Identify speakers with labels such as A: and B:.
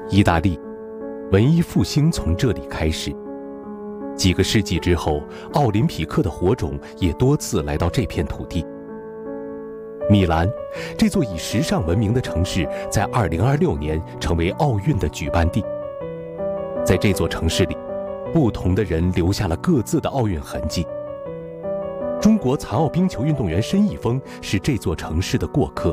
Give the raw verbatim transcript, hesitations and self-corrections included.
A: 意大利，文艺复兴从这里开始。几个世纪之后，奥林匹克的火种也多次来到这片土地。米兰，这座以时尚闻名的城市，在二零二六年成为奥运的举办地。在这座城市里，不同的人留下了各自的奥运痕迹。中国残奥冰球运动员申一峰是这座城市的过客。